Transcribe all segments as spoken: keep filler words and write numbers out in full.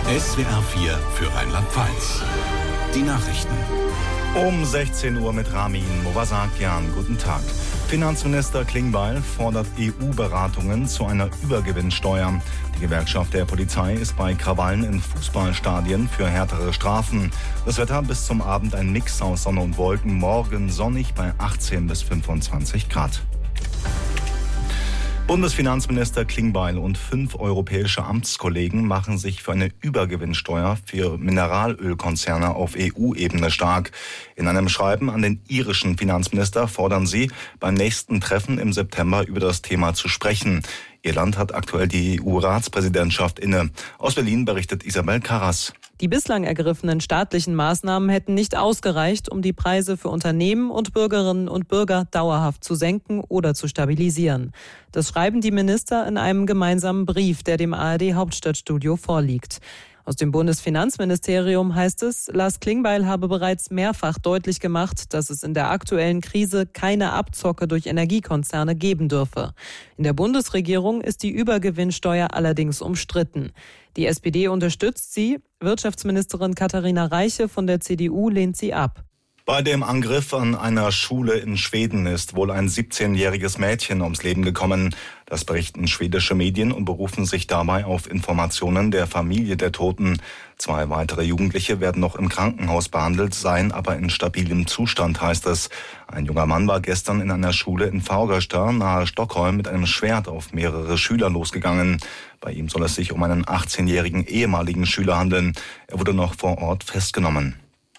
S W R vier für Rheinland-Pfalz. Die Nachrichten. Um sechzehn Uhr mit Ramin Movasakian. Guten Tag. Finanzminister Klingbeil fordert E U-Beratungen zu einer Übergewinnsteuer. Die Gewerkschaft der Polizei ist bei Krawallen in Fußballstadien für härtere Strafen. Das Wetter bis zum Abend ein Mix aus Sonne und Wolken. Morgen sonnig bei achtzehn bis fünfundzwanzig Grad. Bundesfinanzminister Klingbeil und fünf europäische Amtskollegen machen sich für eine Übergewinnsteuer für Mineralölkonzerne auf E U-Ebene stark. In einem Schreiben an den irischen Finanzminister fordern sie, beim nächsten Treffen im September über das Thema zu sprechen. Irland hat aktuell die E U-Ratspräsidentschaft inne. Aus Berlin berichtet Isabel Karras. Die bislang ergriffenen staatlichen Maßnahmen hätten nicht ausgereicht, um die Preise für Unternehmen und Bürgerinnen und Bürger dauerhaft zu senken oder zu stabilisieren. Das schreiben die Minister in einem gemeinsamen Brief, der dem A R D-Hauptstadtstudio vorliegt. Aus dem Bundesfinanzministerium heißt es, Lars Klingbeil habe bereits mehrfach deutlich gemacht, dass es in der aktuellen Krise keine Abzocke durch Energiekonzerne geben dürfe. In der Bundesregierung ist die Übergewinnsteuer allerdings umstritten. Die S P D unterstützt sie, Wirtschaftsministerin Katharina Reiche von der C D U lehnt sie ab. Bei dem Angriff an einer Schule in Schweden ist wohl ein siebzehnjähriges Mädchen ums Leben gekommen. Das berichten schwedische Medien und berufen sich dabei auf Informationen der Familie der Toten. Zwei weitere Jugendliche werden noch im Krankenhaus behandelt, seien aber in stabilem Zustand, heißt es. Ein junger Mann war gestern in einer Schule in Fagersta nahe Stockholm mit einem Schwert auf mehrere Schüler losgegangen. Bei ihm soll es sich um einen achtzehnjährigen ehemaligen Schüler handeln. Er wurde noch vor Ort festgenommen.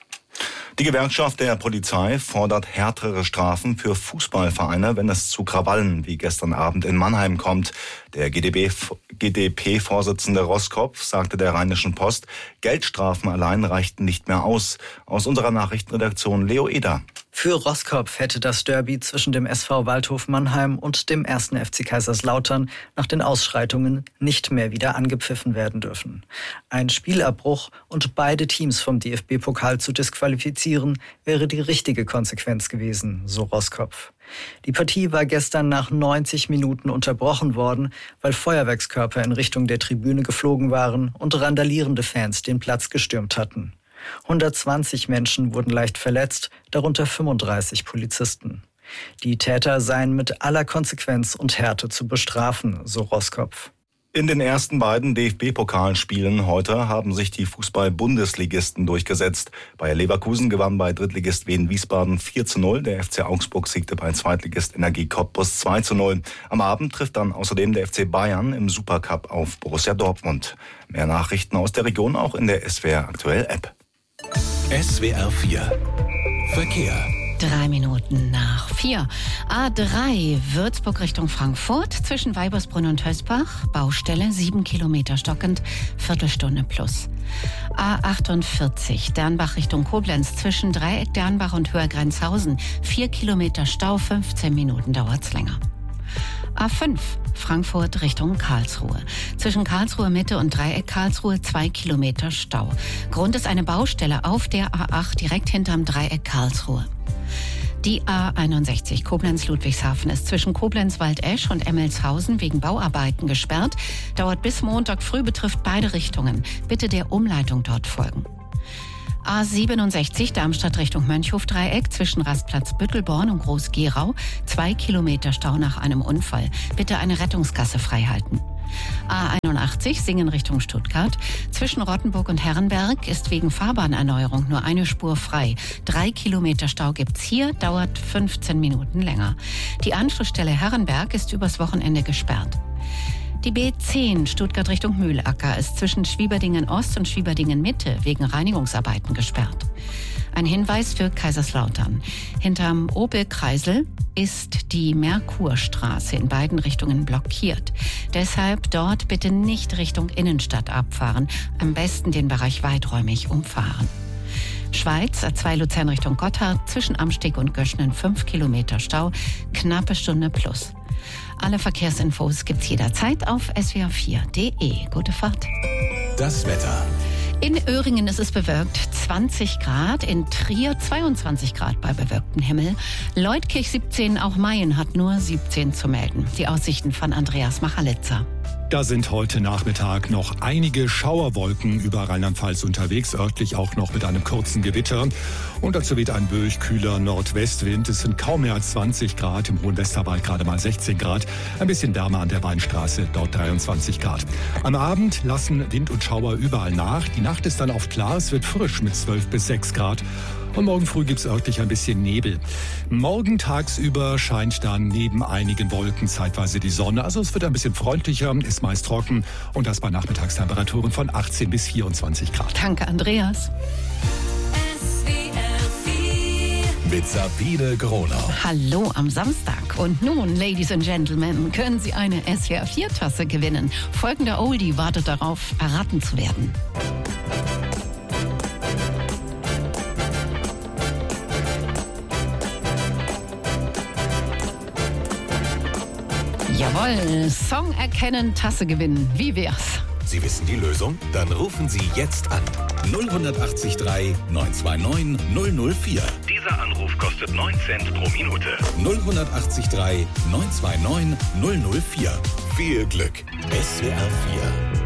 Die Gewerkschaft der Polizei fordert härtere Strafen für Fußballvereine, wenn es zu Krawallen wie gestern Abend in Mannheim kommt. Der G D P-Vorsitzende Roskopf sagte der Rheinischen Post, Geldstrafen allein reichten nicht mehr aus. Aus unserer Nachrichtenredaktion Leo Eder. Für Roskopf hätte das Derby zwischen dem S V Waldhof Mannheim und dem ersten F C Kaiserslautern nach den Ausschreitungen nicht mehr wieder angepfiffen werden dürfen. Ein Spielabbruch und beide Teams vom D F B-Pokal zu disqualifizieren, wäre die richtige Konsequenz gewesen, so Roskopf. Die Partie war gestern nach neunzig Minuten unterbrochen worden, weil Feuerwerkskörper in Richtung der Tribüne geflogen waren und randalierende Fans den Platz gestürmt hatten. hundertzwanzig Menschen wurden leicht verletzt, darunter fünfunddreißig Polizisten. Die Täter seien mit aller Konsequenz und Härte zu bestrafen, so Roskopf. In den ersten beiden D F B-Pokalspielen heute haben sich die Fußball-Bundesligisten durchgesetzt. Bayer Leverkusen gewann bei Drittligist Wien Wiesbaden vier zu null. Der F C Augsburg siegte bei Zweitligist Energie Cottbus zwei zu null. Am Abend trifft dann außerdem der F C Bayern im Supercup auf Borussia Dortmund. Mehr Nachrichten aus der Region auch in der S W R Aktuell App. S W R vier Verkehr. Drei Minuten nach vier. A drei Würzburg Richtung Frankfurt zwischen Weibersbrunn und Hösbach. Baustelle sieben Kilometer stockend, Viertelstunde plus. A achtundvierzig Dernbach Richtung Koblenz zwischen Dreieck Dernbach und Höhergrenzhausen. Vier Kilometer Stau, fünfzehn Minuten dauert's länger. A fünf Frankfurt Richtung Karlsruhe. Zwischen Karlsruhe Mitte und Dreieck Karlsruhe zwei Kilometer Stau. Grund ist eine Baustelle auf der A acht direkt hinterm Dreieck Karlsruhe. Die A einundsechzig Koblenz-Ludwigshafen ist zwischen Koblenz-Waldesch und Emmelshausen wegen Bauarbeiten gesperrt. Dauert bis Montag früh, betrifft beide Richtungen. Bitte der Umleitung dort folgen. A siebenundsechzig Darmstadt Richtung Mönchhof-Dreieck zwischen Rastplatz Büttelborn und Groß-Gerau. Zwei Kilometer Stau nach einem Unfall. Bitte eine Rettungsgasse freihalten. A einundachtzig Singen Richtung Stuttgart. Zwischen Rottenburg und Herrenberg ist wegen Fahrbahnerneuerung nur eine Spur frei. Drei Kilometer Stau gibt's hier, dauert fünfzehn Minuten länger. Die Anschlussstelle Herrenberg ist übers Wochenende gesperrt. Die B zehn Stuttgart Richtung Mühlacker ist zwischen Schwieberdingen Ost und Schwieberdingen Mitte wegen Reinigungsarbeiten gesperrt. Ein Hinweis für Kaiserslautern. Hinterm Opel-Kreisel ist die Merkurstraße in beiden Richtungen blockiert. Deshalb dort bitte nicht Richtung Innenstadt abfahren. Am besten den Bereich weiträumig umfahren. Schweiz, A zwei Luzern Richtung Gotthard, zwischen Amsteg und Göschnen fünf Kilometer Stau, knappe Stunde plus. Alle Verkehrsinfos gibt's jederzeit auf S W R vier Punkt de. Gute Fahrt. Das Wetter. In Öhringen ist es bewölkt, zwanzig Grad, in Trier zweiundzwanzig Grad bei bewölktem Himmel. Leutkirch siebzehn, auch Mayen hat nur siebzehn zu melden. Die Aussichten von Andreas Machalitzer. Da sind heute Nachmittag noch einige Schauerwolken über Rheinland-Pfalz unterwegs, örtlich auch noch mit einem kurzen Gewitter. Und dazu weht ein böig kühler Nordwestwind. Es sind kaum mehr als zwanzig Grad, im hohen Westerwald gerade mal sechzehn Grad. Ein bisschen wärmer an der Weinstraße, dort dreiundzwanzig Grad. Am Abend lassen Wind und Schauer überall nach. Die Nacht ist dann oft klar, es wird frisch mit zwölf bis sechs Grad. Und morgen früh gibt's örtlich ein bisschen Nebel. Morgen tagsüber scheint dann neben einigen Wolken zeitweise die Sonne. Also es wird ein bisschen freundlicher, ist meist trocken und das bei Nachmittagstemperaturen von achtzehn bis vierundzwanzig Grad. Danke, Andreas. Mit Sabine Gronau. Hallo am Samstag. Und nun, Ladies and Gentlemen, können Sie eine S W R vier Tasse gewinnen. Folgender Oldie wartet darauf, erraten zu werden. Jawohl, Song erkennen, Tasse gewinnen. Wie wär's? Sie wissen die Lösung? Dann rufen Sie jetzt an. null acht drei neun zwei neun null null vier. Dieser Anruf kostet neun Cent pro Minute. null acht drei neun zwei neun null null vier. Viel Glück. S W R vier.